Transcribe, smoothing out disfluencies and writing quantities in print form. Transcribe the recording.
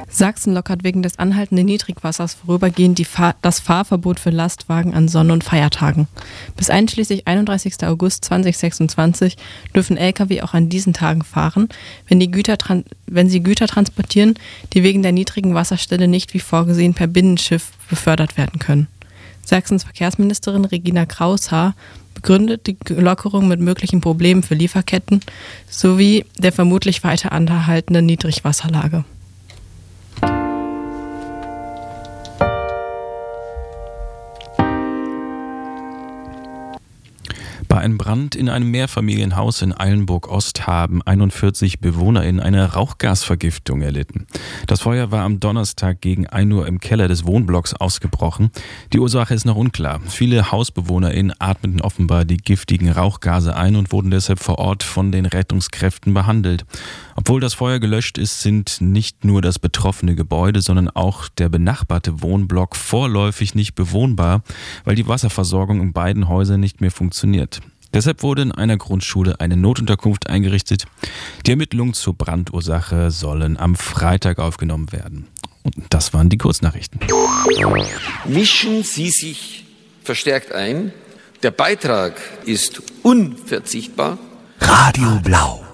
Sachsen lockert wegen des anhaltenden Niedrigwassers vorübergehend das Fahrverbot für Lastwagen an Sonn- und Feiertagen. Bis einschließlich 31. August 2026 dürfen Lkw auch an diesen Tagen fahren, wenn sie Güter transportieren, die wegen der niedrigen Wasserstelle nicht wie vorgesehen per Binnenschiff befördert werden können. Sachsens Verkehrsministerin Regina Kraus-Haar begründet die Lockerung mit möglichen Problemen für Lieferketten sowie der vermutlich weiter anhaltenden Niedrigwasserlage. Bei einem Brand in einem Mehrfamilienhaus in Eilenburg-Ost haben 41 BewohnerInnen eine Rauchgasvergiftung erlitten. Das Feuer war am Donnerstag gegen 1 Uhr im Keller des Wohnblocks ausgebrochen. Die Ursache ist noch unklar. Viele HausbewohnerInnen atmeten offenbar die giftigen Rauchgase ein und wurden deshalb vor Ort von den Rettungskräften behandelt. Obwohl das Feuer gelöscht ist, sind nicht nur das betroffene Gebäude, sondern auch der benachbarte Wohnblock vorläufig nicht bewohnbar, weil die Wasserversorgung in beiden Häusern nicht mehr funktioniert. Deshalb wurde in einer Grundschule eine Notunterkunft eingerichtet. Die Ermittlungen zur Brandursache sollen am Freitag aufgenommen werden. Und das waren die Kurznachrichten. Mischen Sie sich verstärkt ein. Der Beitrag ist unverzichtbar. Radio Blau.